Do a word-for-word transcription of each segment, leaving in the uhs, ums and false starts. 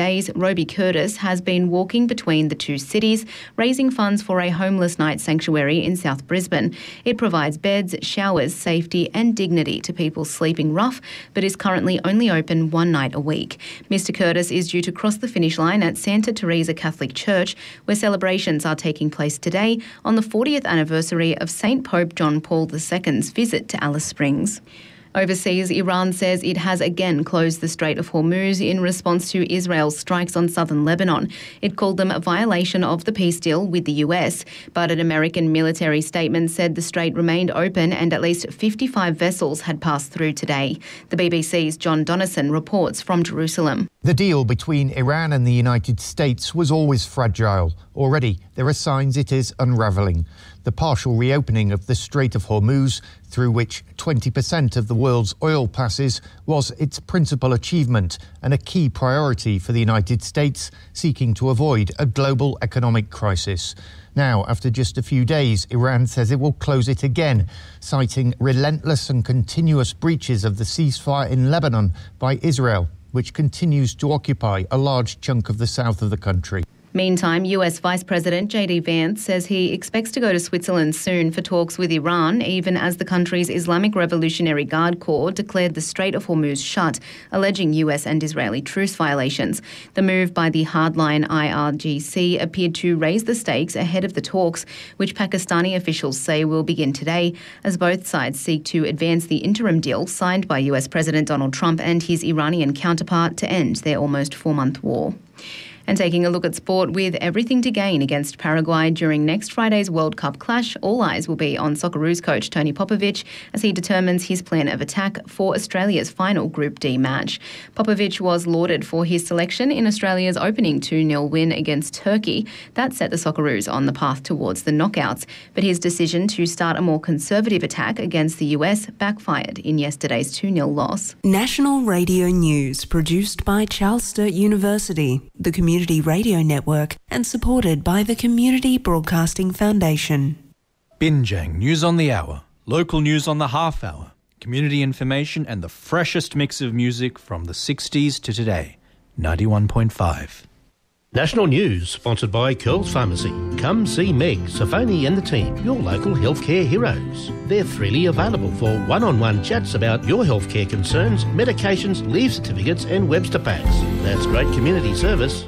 days, Roby Curtis has been walking between the two cities, raising funds for a homeless night sanctuary in South Brisbane. It provides beds, showers, safety and dignity to people sleeping rough, but is currently only open one night a week. Mister Curtis is due to cross the finish line at Santa Teresa Catholic Church, where celebrations are taking place today on the fortieth anniversary of Saint Pope John Paul the Second's visit to Alice Springs. Overseas, Iran says it has again closed the Strait of Hormuz in response to Israel's strikes on southern Lebanon. It called them a violation of the peace deal with the U S, but an American military statement said the strait remained open and at least fifty-five vessels had passed through today. The B B C's John Donnison reports from Jerusalem. The deal between Iran and the United States was always fragile. Already, there are signs it is unravelling. The partial reopening of the Strait of Hormuz, through which twenty percent of the world's oil passes, was its principal achievement and a key priority for the United States, seeking to avoid a global economic crisis. Now, after just a few days, Iran says it will close it again, citing relentless and continuous breaches of the ceasefire in Lebanon by Israel, which continues to occupy a large chunk of the south of the country. Meantime, U S Vice President J D Vance says he expects to go to Switzerland soon for talks with Iran, even as the country's Islamic Revolutionary Guard Corps declared the Strait of Hormuz shut, alleging U S and Israeli truce violations. The move by the hardline I R G C appeared to raise the stakes ahead of the talks, which Pakistani officials say will begin today, as both sides seek to advance the interim deal signed by U S President Donald Trump and his Iranian counterpart to end their almost four-month war. And taking a look at sport, with everything to gain against Paraguay during next Friday's World Cup clash, all eyes will be on Socceroos coach Tony Popovic as he determines his plan of attack for Australia's final Group D match. Popovic was lauded for his selection in Australia's opening two nil win against Turkey. That set the Socceroos on the path towards the knockouts, but his decision to start a more conservative attack against the U S backfired in yesterday's two nil loss. National Radio News, produced by Charles Sturt University, the community radio network, and supported by the Community Broadcasting Foundation. Binjang News on the Hour, local news on the half hour, community information and the freshest mix of music from the sixties to today. ninety-one point five. National News, sponsored by Curls Pharmacy. Come see Meg, Safoni and the team, your local healthcare heroes. They're freely available for one-on-one chats about your healthcare concerns, medications, leave certificates and Webster packs. That's great community service.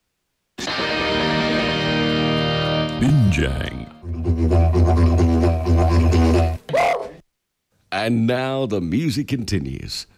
Binjang. And now the music continues.